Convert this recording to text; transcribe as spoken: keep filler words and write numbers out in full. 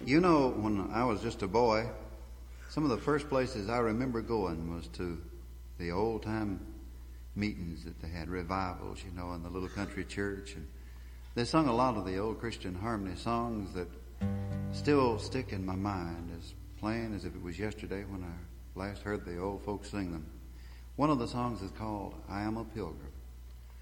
You know, when I was just a boy, some of the first places I remember going was to the old-time meetings that they had, revivals, you know, in the little country church. And they sung a lot of the old Christian harmony songs that still stick in my mind as plain as if it was yesterday when I last heard the old folks sing them. One of the songs is called I Am a Pilgrim.